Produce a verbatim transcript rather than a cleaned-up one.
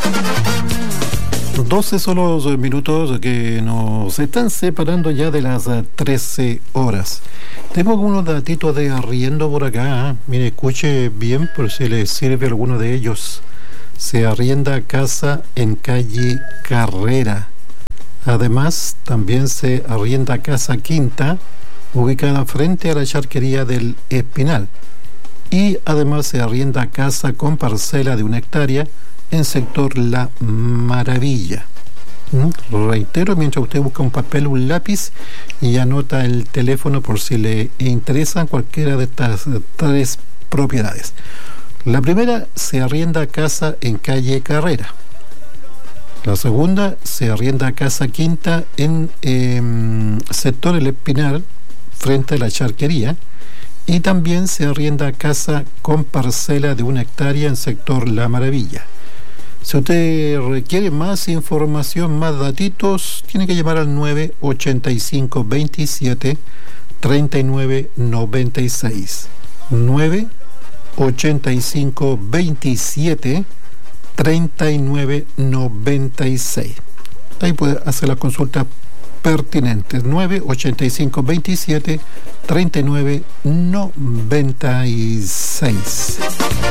doce son los minutos que nos están separando ya de las trece horas. Tengo algunos datitos de arriendo por acá. ¿eh? Mire, escuche bien por si le sirve alguno de ellos. Se arrienda casa en calle Carrera. Además, también se arrienda casa Quinta, ubicada frente a la charquería del Espinal. Y además se arrienda casa con parcela de una hectárea en sector La Maravilla. ¿Mm? Reitero, mientras usted busca un papel, un lápiz y anota el teléfono por si le interesan cualquiera de estas tres propiedades. La primera, se arrienda casa en calle Carrera. La segunda, se arrienda casa Quinta en eh, sector El Espinal, frente a la charquería. Y también se arrienda casa con parcela de una hectárea en sector La Maravilla. Si usted requiere más información, más datitos, tiene que llamar al nueve ochenta y cinco veintisiete treinta y nueve noventa y seis. nueve ochenta y cinco veintisiete treinta y nueve noventa y seis. Ahí puede hacer la consulta pertinente. nueve ochenta y cinco veintisiete treinta y nueve noventa y seis.